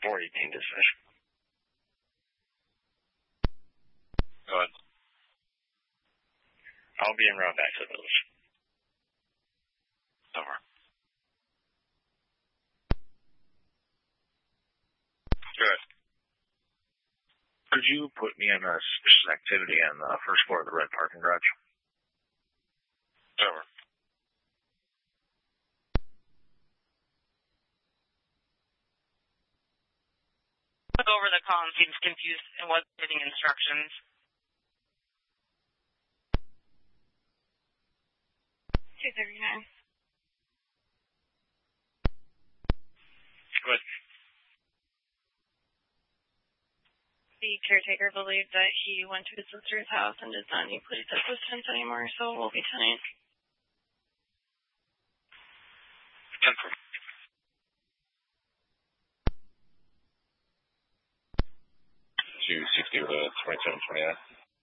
418 decision. Go ahead. I'll be en route back to the village. Over. Good. Could you put me in a suspicious activity on the first floor of the red parking garage? Over. Took over the call and seems confused and wasn't getting instructions. 239. Good. The caretaker believed that he went to his sister's house and does not need police assistance anymore, so we'll be tonight. 10-4. To 60 with a 27-29.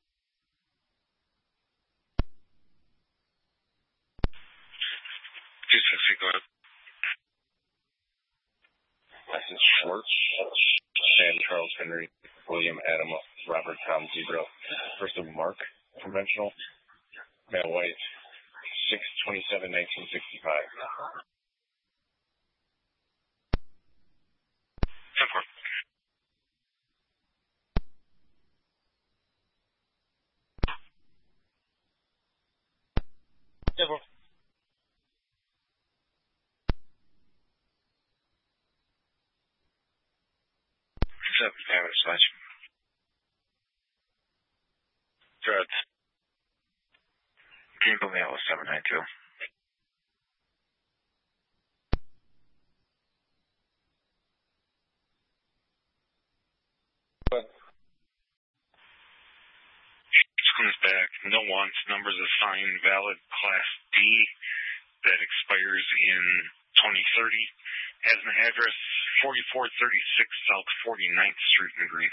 Go ahead. License Schwartz, Sam Charles Henry, William Adam Robert Tom Zebra, first of Mark, conventional, male white, 6/27/1965. 10-4. Dreads. Can you put me out with 792? Comes back. No wants. Numbers assigned. Valid Class D that expires in 2030. Has an address 4436 South 49th Street in Green.